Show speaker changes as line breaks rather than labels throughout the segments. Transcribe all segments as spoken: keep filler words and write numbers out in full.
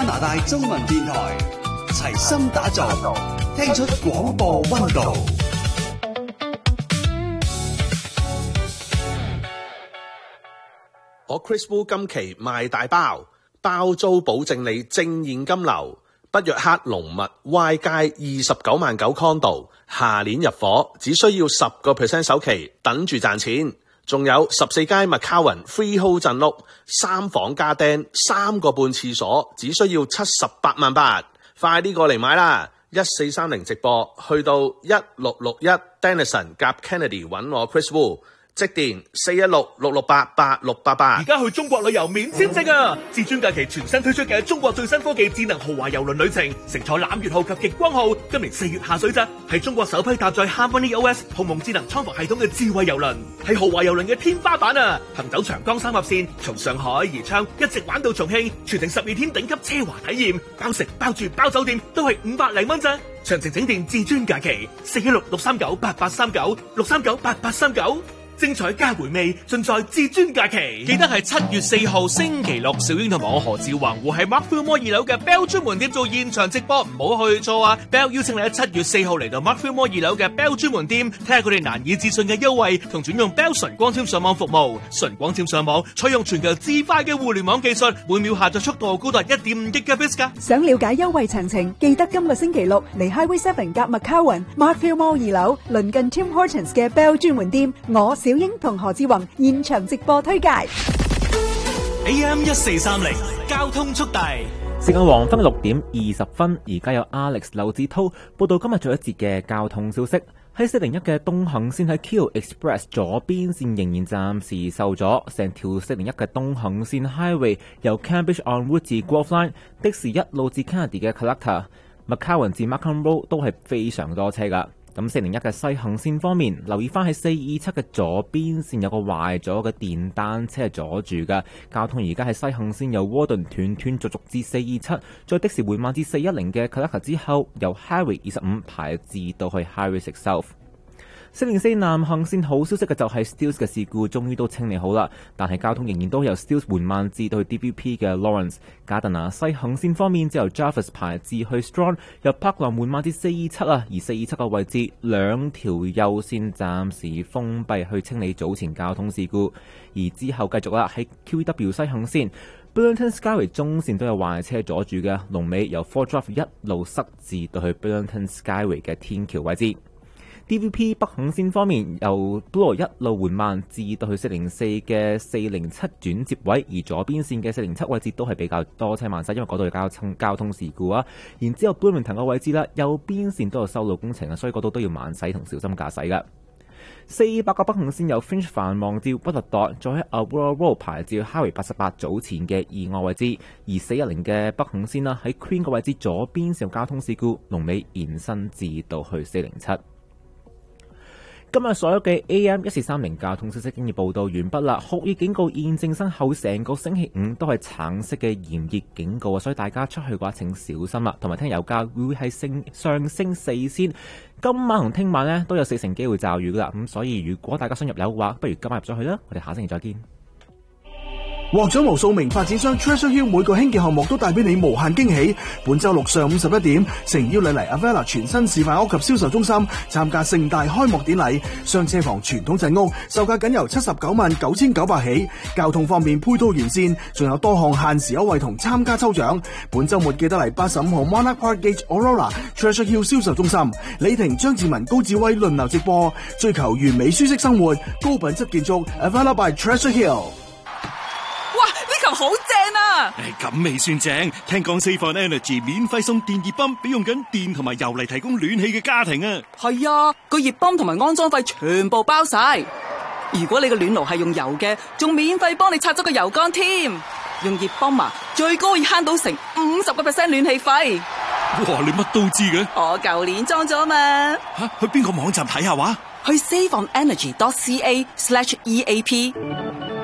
拿大中文電台，齊心打造，聽出廣播溫度。
我 Chris Wu 今期賣大包，包租保證你正現金流。北約克濃密 Y 街二十九萬九 condo， 下年入伙，只需要十個 percent 首期，等住賺錢。仲有十四街 McCowan Freehold 鎮屋，三房加釘，三個半廁所，只需要七十八萬八，快啲過嚟買啦！一四三零直播，去到一六六一 Denison 夾 Kennedy 揾我 Chris Wu。即電四一六六六八八六八八。
而家去中國旅遊免簽證啊！至尊假期全新推出嘅中國最新科技智能豪華郵輪旅程，乘坐攬月號及極光號，今年四月下水咋，係中國首批搭載 Harmony O S 鴻蒙智能倉服系統嘅智慧郵輪，係豪華郵輪嘅天花板啊！行走長江三峽線，從上海宜昌一直玩到重慶，全程十二天頂級奢華體驗，包食包住包酒店都係五百零蚊咋。詳情請電至尊假期四一六六三九八八三九六三九八八三九。精彩加回味，盡在至尊假期。
記得係七月四號星期六，小英同埋我何志宏會喺 Mark Fillmore 二樓嘅 Bell 專門店做現場直播，唔好去錯啊 ！Bell 邀請你喺七月四號嚟到 Mark Fillmore 二樓嘅 Bell 專門店，睇下佢哋難以置信嘅優惠，同轉用 Bell 純光纖上網服務。純光纖上網採用全球至快嘅互聯網技術，每秒下載速度高達一點五 Gigabits 噶。
想了解優惠詳情，記得今個星期六嚟 Highway Seven 夾 McCowan Mark Fillmore 二樓，鄰近 Tim Hortons 嘅 Bell 專門店，我小英同何志宏現場直播推介。
A M 一四三零交通速遞，
時間黃昏六點二十分，而家有 Alex 劉志濤報道今日最後一節嘅交通消息。喺四零一嘅東行線喺 Kio Express 左邊線仍然暫時受阻，成條四零一嘅東行線 Highway 由 Cambridge on Wood 至 Grove Line， 的士一路至 Kennedy 嘅 Collector、McCowan 至 Markham Road 都係非常多車噶。咁四零一嘅西行線方面，留意翻喺四二七嘅左邊線有個壞咗嘅電單車阻住嘅交通，而家喺西行線由 Warden 斷斷續續至四二七，再的士回慢至四一零嘅 Collector 之後，由 Highway 二十五排至到去 Highway six South。四零四南行線好消息嘅就係 Stills 嘅事故終於都清理好啦，但係交通仍然都由 Stills 緩慢至到去 D V P 嘅 Lawrence。加特納西行線方面，就由 Jarvis 排至去 Strong， 由 Parkland 緩慢至四二七啊，而四二七嘅位置兩條右線暫時封閉去清理早前交通事故，而之後繼續啦喺 Q E W 西行線 Burlington Skyway 中線都有壞車阻住嘅，龍尾由 Fort Drive 一路塞至到去 Burlington Skyway 嘅天橋位置。D V P 北行線方面，由 Bloor 一路緩慢至到去四零四嘅四零七轉接位，而左邊線嘅四零七位置都係比較多車慢駛，因為嗰度有交通交通事故啊。然之後 Bloomington 嘅位置啦，右邊線都有修路工程啊，所以嗰度都要慢駛同小心駕駛噶。四百個北行線由 Finch 繁忙至 Butterdock， 再喺 Aurora Road 排至 Highway 八十八早前嘅意外位置，而四一零嘅北行線啦喺 Queen 嘅位置左邊線有交通事故，龍尾延伸至到去四零七。今日所有嘅 A M 一四三零交通消息經已報道完畢啦，酷熱警告現正生效，成個星期五都係橙色嘅炎熱警告啊，所以大家出去嘅話請小心啦，同埋聽油價會係升上升四仙，今晚同聽晚呢都有四成機會驟雨噶啦，咁所以如果大家想入油嘅話，不如今晚入咗去啦，我哋下星期再見。
獲獎無數名發展商 Treasure Hill 每個興建項目都帶俾你無限驚喜。本周六上午十一點，誠邀你嚟 Avella 全新示範屋及銷售中心參加盛大開幕典禮。雙車房傳統陣屋售價僅由七十九萬九千九百起。交通方面配套完善，仲有多項限時優惠同參加抽獎。本周末記得嚟八十五號 Monarch Park Gate Aurora Treasure Hill 銷售中心，李婷、張志文、高志威輪流直播，追求完美舒適生活，高品質建築 Avella by Treasure Hill。
好正啊！
咁未算正，聽講 Save on Energy 免費送電熱泵俾用緊電同埋油嚟提供暖氣嘅家庭啊！
係啊，個熱泵同埋安裝費全部包晒。如果你個暖爐係用油嘅，仲免費幫你拆咗個油缸添。用熱泵啊，最高可以慳到成五十個 percent 暖氣費。
哇！你乜都知嘅？
我舊年裝咗嘛。
吓，去邊個網站睇下話？
去 save on energy dot c a slash e a p。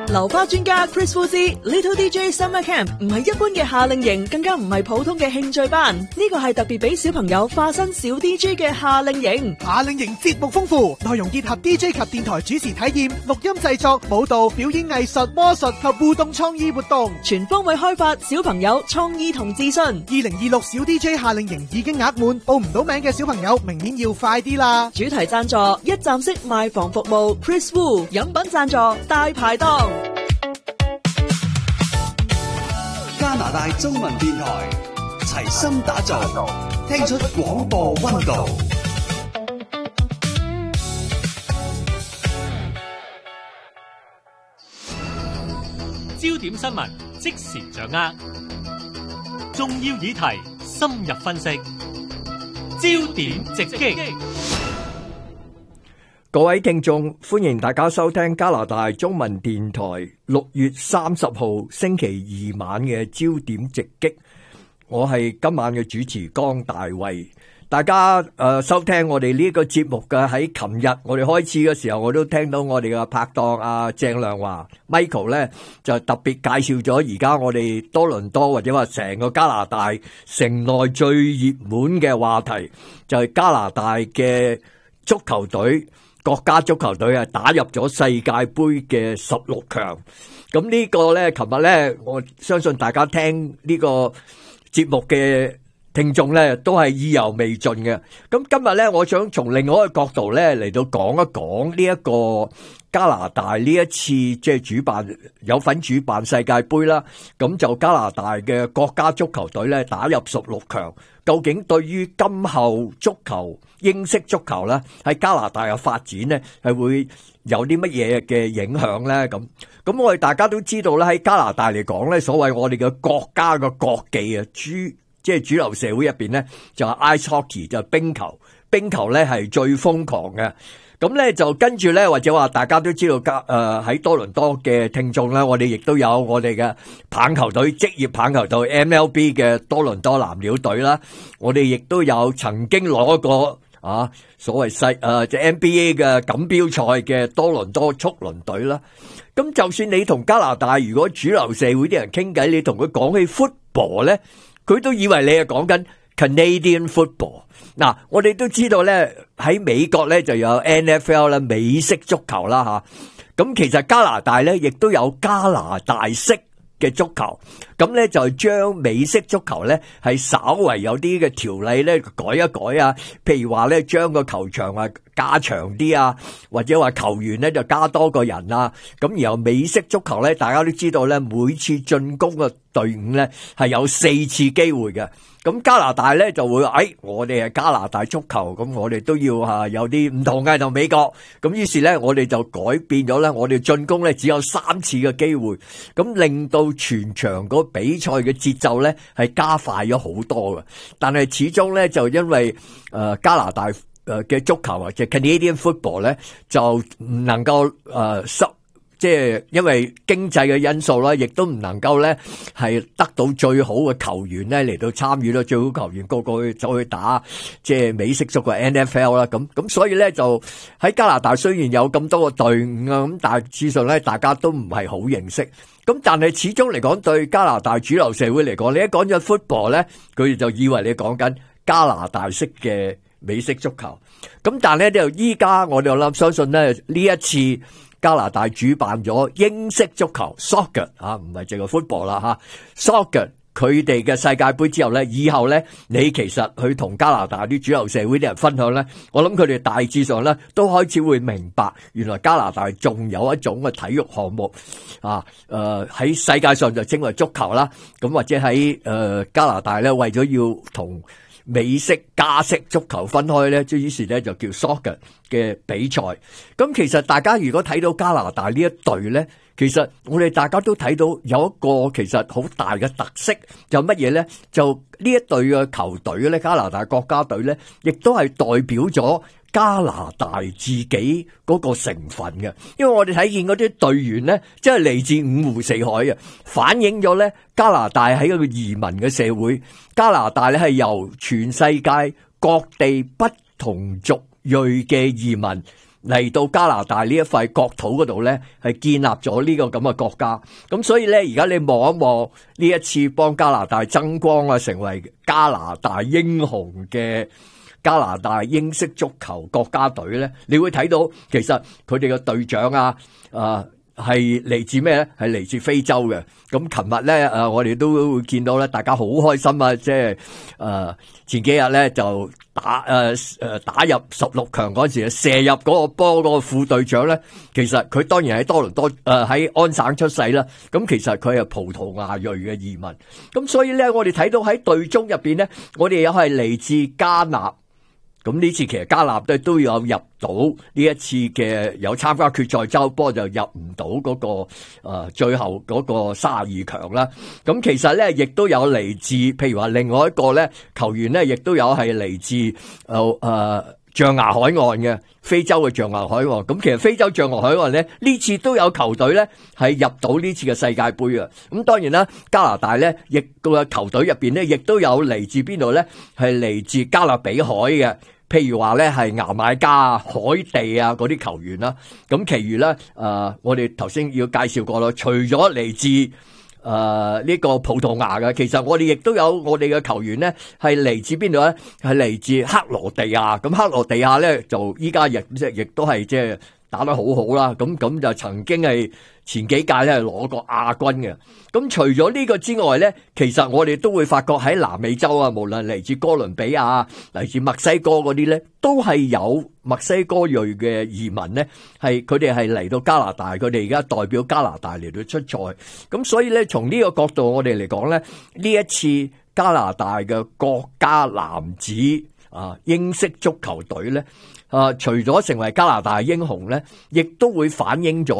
流花專家 Chris Wu 之 Little D J Summer Camp 唔係一般嘅夏令營，更加唔係普通嘅興趣班，呢個係特別俾小朋友化身小 D J 嘅夏令營。
夏令營節目豐富，內容結合 D J 及電台主持體驗、錄音製作、舞蹈、表演藝術、魔術及互動創意活動，
全方位開發小朋友創意同自信。二
零二六小 D J 夏令營已經額滿，報唔到名嘅小朋友，明年要快啲啦！
主題贊助一站式賣房服務 Chris Wu， 飲品贊助大排檔。
加拿大中文電台齊心打造，聽出廣播溫度。
焦點新聞即時掌握，重要議題深入分析，焦點直擊。
各位聽眾，歡迎大家收聽加拿大中文電台六月三十號星期二晚嘅焦點直擊。我係今晚嘅主持江大衛。大家誒、呃、收聽我哋呢個節目嘅，喺琴日我哋開始嘅時候，我都聽到我哋嘅拍檔阿鄭亮華 Michael 咧，就特別介紹咗而家我哋多倫多或者話成個加拿大城內最熱門嘅話題，就係、是、加拿大嘅足球隊。國家足球隊啊，打入咗世界盃嘅十六強。咁呢個咧，琴日咧，我相信大家聽呢個節目嘅聽眾咧，都係意猶未盡嘅。咁今日咧，我想從另外一個角度咧嚟到講一講呢一個加拿大呢一次即係主辦有份主辦世界盃啦。咁就加拿大嘅國家足球隊咧打入十六強。究竟對於今後足球英式足球咧喺加拿大嘅發展咧係會有啲乜嘢嘅影響咧？咁咁我哋大家都知道咧，喺加拿大嚟講咧，所謂我哋嘅國家嘅國技啊，主即係主流社會入邊咧就係 ice hockey 就係冰球，冰球咧係最瘋狂嘅。咁咧就跟住咧，或者話大家都知道加誒喺多倫多嘅聽眾咧，我哋亦都有我哋嘅棒球隊職業棒球隊 M L B 嘅多倫多藍鳥隊啦，我哋亦都有曾經攞過啊所謂世誒即係 N B A 嘅錦標賽嘅多倫多速龍隊啦。咁就算你同加拿大如果主流社會啲人傾偈，你同佢講起 football 咧，佢都以為你係講緊Canadian football。嗱，我哋都知道咧，喺美國咧就有 N F L 啦，美式足球啦吓。咁其實加拿大咧亦都有加拿大式嘅足球。咁咧就將美式足球咧係稍為有啲嘅條例咧改一改啊。譬如話咧將個球場啊加長啲啊，或者話球員咧就加多個人啊。咁然後美式足球咧，大家都知道咧，每次進攻嘅隊伍咧係有四次機會嘅。咁加拿大咧就會，誒、哎，我哋係加拿大足球，咁我哋都要吓有啲唔同嘅同美國。咁於是咧，我哋就改變咗咧，我哋進攻咧只有三次嘅機會，咁令到全場個比賽嘅節奏咧係加快咗好多嘅。但係始終咧就因為誒、呃、加拿大誒嘅足球或者 Canadian football 咧就唔能夠誒收。呃即係因為經濟嘅因素啦，亦都唔能夠咧係得到最好嘅球員咧嚟到參與啦，最好球員個個去走去打即係美式足嘅 N F L 啦，咁咁所以咧就喺加拿大雖然有咁多個隊伍啊，咁但係事實上咧大家都唔係好認識，咁但係始終嚟講對加拿大主流社會嚟講，你一講咗 football 咧，佢哋就以為你講緊加拿大式嘅美式足球，咁但係咧就依家我哋又諗相信咧呢一次。加拿大主辦咗英式足球 soccer 啊，唔係淨係 football 啦吓 soccer 佢哋嘅世界盃之後咧，以後咧你其實去同加拿大啲主流社會啲人分享咧，我諗佢哋大致上咧都開始會明白，原來加拿大仲有一種嘅體育項目啊，誒、呃、喺世界上就稱為足球啦，咁或者喺誒、呃、加拿大咧為咗要同美式加式足球分開咧，即於是咧就叫 soccer 嘅比賽。咁其實大家如果睇到加拿大呢一隊咧，其實我哋大家都睇到有一個其實好大嘅特色，就乜嘢咧？就呢一隊嘅球隊咧，加拿大國家隊咧，亦都係代表咗加拿大自己嗰個成分嘅。因為我哋睇見嗰啲隊員咧，即係嚟自五湖四海啊，反映咗咧加拿大喺一個移民嘅社會。加拿大咧係由全世界各地不同族裔嘅移民嚟到加拿大呢一塊國土嗰度咧，係建立咗呢個咁嘅國家。咁所以咧，而家你望一望呢一次幫加拿大爭光啊，成為加拿大英雄嘅加拿大英式足球國家隊咧，你會睇到其實佢哋嘅隊長啊，啊係嚟自咩咧？係嚟自非洲嘅。咁琴日咧，誒我哋都會見到咧，大家好開心啊！即係誒前幾日咧就打誒誒打入十六強嗰時，射入嗰個波嗰個副隊長咧，其實佢當然喺多倫多誒喺安省出世啦。咁其實佢係葡萄牙裔嘅移民。咁所以咧，我哋睇到喺隊中入邊咧，我哋又係嚟自加納。咁呢次其實加納都都有入到呢一次嘅有參加決賽周，波就入唔到嗰個誒、呃、最後嗰個三十二強啦。咁其實咧亦都有嚟自，譬如話另外一個咧球員咧，亦都有係嚟自誒誒、呃、象牙海岸嘅非洲嘅象牙海岸。咁其實非洲象牙海岸咧呢次都有球隊咧係入到呢次嘅世界盃啊。咁當然啦，加拿大咧亦個球隊入邊咧亦都有嚟自邊度咧，係嚟自加勒比海嘅。譬如話咧係牙買加啊、海地啊嗰啲球員啦，咁其餘咧誒、呃，我哋頭先要介紹過咯，除咗嚟自誒呢、呃這個葡萄牙嘅，其實我哋亦都有我哋嘅球員咧係嚟自邊度咧？係嚟自克羅地亞，咁克羅地亞咧就依家亦即係亦都係即係打得好好啦，咁咁就曾經係前幾屆咧係攞過亞軍嘅。咁除咗呢個之外咧，其實我哋都會發覺喺南美洲啊，無論嚟自哥倫比亞、嚟自墨西哥嗰啲咧，都係有墨西哥裔嘅移民咧，係佢哋係嚟到加拿大，佢哋而家代表加拿大嚟到出賽。咁所以咧，從呢個角度我哋嚟講咧，呢一次加拿大嘅國家男子啊英式足球隊咧，啊除咗成為加拿大英雄咧，亦都會反映咗